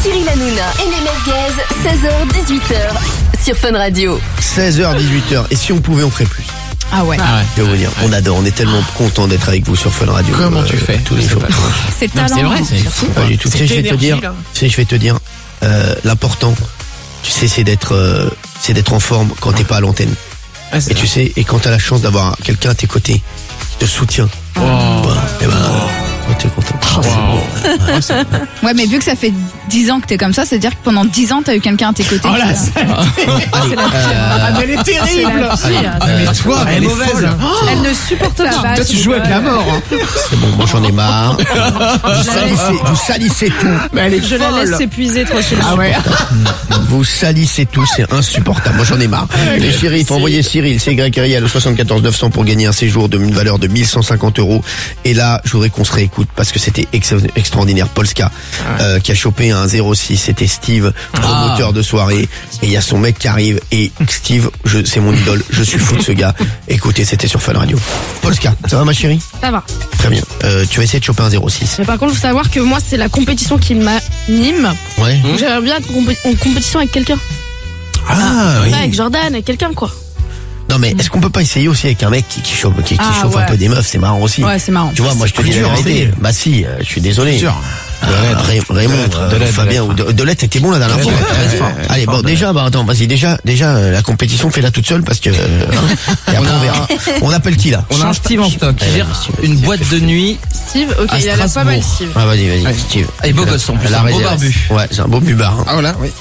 Cyril Hanouna et les merguez, 16h-18h sur Fun Radio. 16h-18h. Et si on pouvait, on ferait plus. Ah ouais. Je vais vous dire, on adore, on est tellement content d'être avec vous sur Fun Radio. Comment tu fais tous les jours. C'est le talent. C'est vrai, c'est fou. Pas du tout. Tu sais, je vais te dire, l'important, tu sais, c'est d'être en forme quand t'es pas à l'antenne. Ah, Et tu sais, et quand t'as la chance d'avoir quelqu'un à tes côtés qui te soutient, et t'es content. Ouais, mais vu que ça fait 10 ans que t'es comme ça, c'est-à-dire que pendant 10 ans, t'as eu quelqu'un à tes côtés. Oh là, Elle est terrible. mais toi, elle est mauvaise. Elle ne supporte pas. Toi, tu joues avec la mort. C'est bon, moi j'en ai marre. Vous salissez tout. Mais elle est Je la laisse s'épuiser, toi, Cyril. Ah ouais. Vous salissez tout, c'est insupportable. Moi j'en ai marre. Les chéris, il faut envoyer Cyril, c'est Greg Ariel au 74 900 pour gagner un séjour d'une valeur de 1150 €. Et là, je voudrais qu'on se réécoute parce que c'était extraordinaire. Polska qui a chopé un 06, c'était Steve, promoteur de soirée. Et il y a son mec qui arrive. Et Steve, c'est mon idole. Je suis fou de ce gars. Écoutez, c'était sur Fun Radio. Polska, ça va ma chérie? Ça va. Très bien. Tu vas essayer de choper un 06. Mais par contre, il faut savoir que moi, c'est la compétition qui m'anime. Ouais. Donc, j'aimerais bien être en compétition avec quelqu'un. Ah oui. Ouais, avec Jordan, avec quelqu'un, quoi. Non mais est-ce qu'on peut pas essayer aussi avec un mec qui chauffe ouais. un peu des meufs, c'est marrant aussi. Ouais, c'est marrant. Tu vois, moi je te dis la vérité. Bah si, je suis désolé. Raymond, Fabien ou Delette était bon la dernière fois. Allez, bon déjà, attends, vas-y, déjà la compétition fais-la toute seule parce que et après on verra. On appelle qui là? On a un Steve en stock qui gère une boîte de nuit. Steve, ok, il a l'air pas mal, Steve. Ah vas-y, Steve. Et beau gosse en plus, un beau barbu. Ouais, c'est un beau bubard. Ah voilà, oui.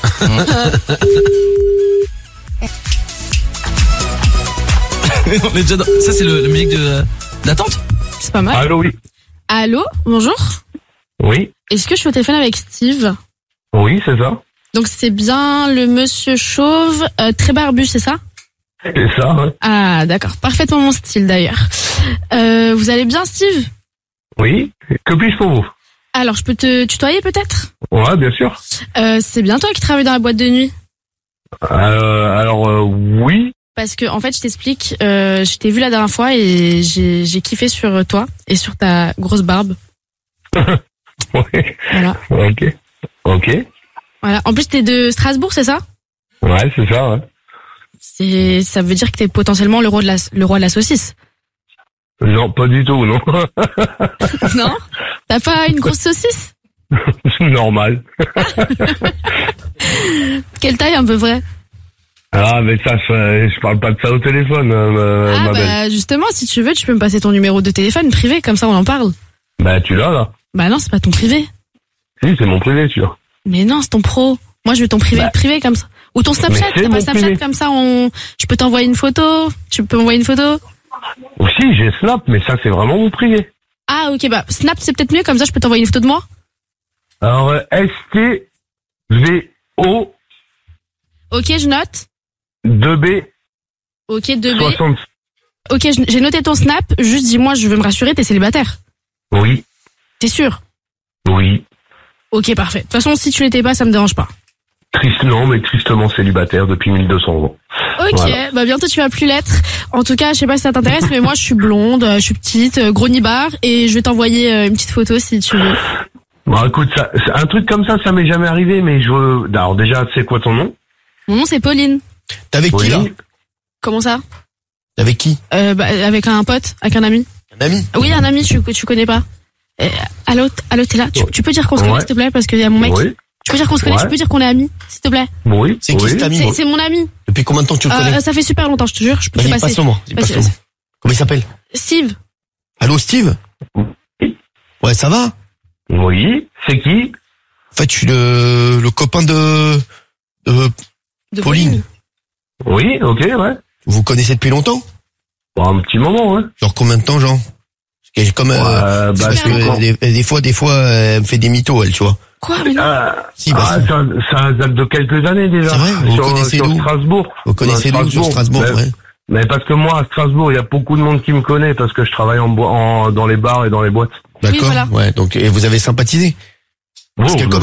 On est déjà dans... Ça c'est le musique d'attente. C'est pas mal. Allô, oui. Allô, bonjour. Oui. Est-ce que je suis au téléphone avec Steve? Oui, c'est ça. Donc c'est bien le monsieur chauve, très barbu, c'est ça? C'est ça, ouais. Ah, d'accord. Parfaitement mon style, d'ailleurs. Vous allez bien, Steve? Oui. Que puis-je pour vous? Alors, je peux te tutoyer, peut-être? Ouais, bien sûr. C'est bien toi qui travailles dans la boîte de nuit? Oui. Parce que, en fait, je t'explique, je t'ai vu la dernière fois et j'ai kiffé sur toi et sur ta grosse barbe. Ouais. Voilà. Ok. Voilà. En plus, t'es de Strasbourg, c'est ça? Ouais, c'est ça, ouais. Ça veut dire que t'es potentiellement le roi de la saucisse. Non, pas du tout, non. Non? T'as pas une grosse saucisse? Normal. Quelle taille, à peu près? Ah, mais ça, je parle pas de ça au téléphone, ma belle. Bah, justement, si tu veux, tu peux me passer ton numéro de téléphone privé, comme ça on en parle. Bah, tu l'as, là. Bah non, c'est pas ton privé. Si, c'est mon privé, tu vois. Mais non, c'est ton pro. Moi, je veux ton privé, privé comme ça. Ou ton Snapchat, c'est t'as mon pas Snapchat privé. comme ça, je peux t'envoyer une photo. Tu peux m'envoyer une photo. Si, j'ai Snap, mais ça, c'est vraiment mon privé. Ah, ok, bah, Snap, c'est peut-être mieux, comme ça, je peux t'envoyer une photo de moi. Alors, STVO Ok, je note. 2B Ok, 2B. 60. Ok, j'ai noté ton Snap. Juste dis-moi, je veux me rassurer, t'es célibataire. Oui. T'es sûr? Oui. Ok, parfait. De toute façon, si tu l'étais pas, ça me dérange pas. Non, mais tristement célibataire depuis 1200 ans. Ok, Voilà. bah bientôt tu vas plus l'être. En tout cas, je sais pas si ça t'intéresse, mais moi je suis blonde, je suis petite, gros nibar, et je vais t'envoyer une petite photo si tu veux. Bon, écoute, un truc comme ça m'est jamais arrivé, mais alors déjà, c'est quoi ton nom? Mon nom c'est Pauline. T'es avec qui là? Comment ça? T'es avec qui? Avec un pote, avec un ami. Un ami? Oui, un ami, tu connais pas. Allô, t'es là? Tu peux dire qu'on se connaît, s'il te plaît, parce qu'il y a mon mec. Oui. Tu peux dire qu'on se connaît, Ouais. tu peux dire qu'on est amis, s'il te plaît. Oui. C'est qui cet ami? C'est mon ami. Depuis combien de temps tu le connais? Ça fait super longtemps, je te jure. Je peux te Vas-y, passer. passe-le-moi. Vas-y. Comment il s'appelle? Steve. Allô, Steve? Ouais, ça va? Oui. C'est qui? En fait, je suis le copain de Pauline. Oui, ok, ouais. Vous vous connaissez depuis longtemps? Bon, un petit moment, ouais. Genre combien de temps, genre? Parce que parce que des fois, elle me fait des mythos, elle, tu vois. Quoi, mais non? Si, bah, si. Ça date de quelques années déjà. C'est vrai? Vous connaissez sur d'où? Strasbourg. Vous connaissez d'où sur Strasbourg, ouais. Mais parce que moi, à Strasbourg, il y a beaucoup de monde qui me connaît parce que je travaille dans les bars et dans les boîtes. D'accord. Oui, voilà. Ouais, donc, et vous avez sympathisé? Bon, Parce que